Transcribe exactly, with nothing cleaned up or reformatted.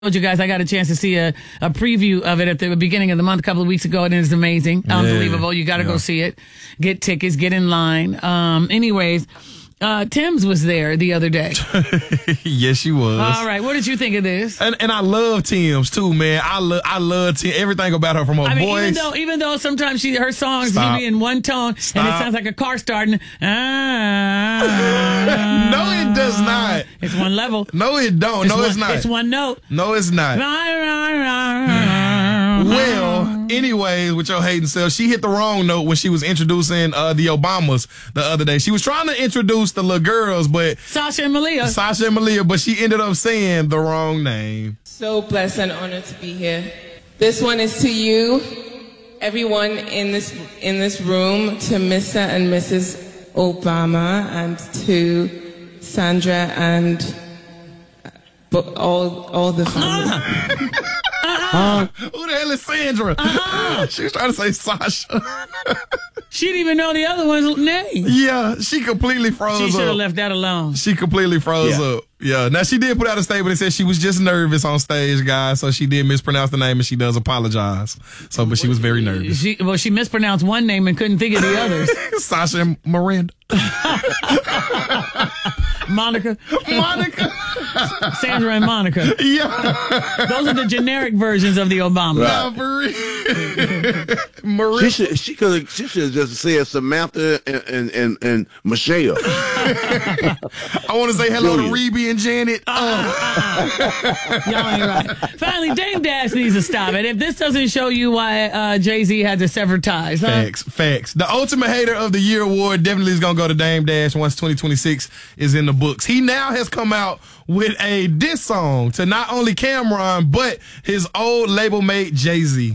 told you guys I got a chance to see a, a preview of it at the beginning of the month a couple of weeks ago, and it's amazing. Yeah. Unbelievable. You got to yeah. go see it. Get tickets, get in line. Um, anyways, uh, Tim's was there the other day. Yes, she was. All right. What did you think of this? And, and I love Tim's too, man. I love I love Tim. Everything about her, from her I mean, voice. Even though, even though sometimes she her songs Stop. be in one tone Stop. and it sounds like a car starting. Ah, no, it does not. It's one level. No, it don't. It's no, one, it's not. It's one note. No, it's not. Well, anyways, with your hating self, she hit the wrong note when she was introducing uh, the Obamas the other day. She was trying to introduce the little girls, but Sasha and Malia. Sasha and Malia, but she ended up saying the wrong name. So blessed and honored to be here. This one is to you, everyone in this in this room, to Mister and Missus Obama, and to Sandra and uh, all all the family. Uh-uh. Who the hell is Sandra? Uh-uh. She was trying to say Sasha. She didn't even know the other one's name. Yeah, she completely froze up. She should have left that alone. She completely froze yeah. up. Yeah. Now, she did put out a statement and said she was just nervous on stage, guys. So she did mispronounce the name, and she does apologize. So, but she was very nervous. She, well, she mispronounced one name and couldn't think of the others. Sasha and Miranda. Monica. Monica. Sandra and Monica. Yeah. Those are the generic versions of the Obama. Right. Maria. She should, she could she should have just said Samantha and, and, and, and Michelle. I want to say hello Julia. to Reby and Janet. Uh, uh, uh. Y'all ain't right. Finally, Dame Dash needs to stop it. If this doesn't show you why uh, Jay-Z had to sever ties. Huh? Facts, facts. The Ultimate Hater of the Year award definitely is going to go to Dame Dash once twenty twenty-six is in the books. He now has come out with a diss song to not only Cameron, but his old label mate Jay-Z.